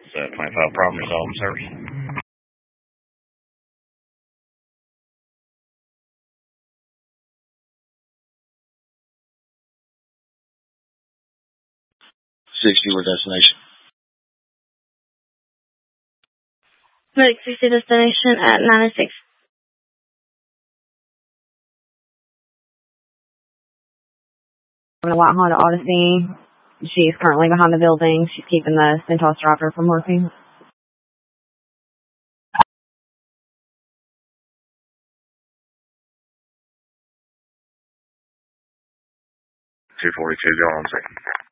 25 problem resolving service. 60, where destination? Medic 60 destination at 96. On a white Honda Odyssey. She's currently behind the building. She's keeping the Centos driver from working. 242, go on, second.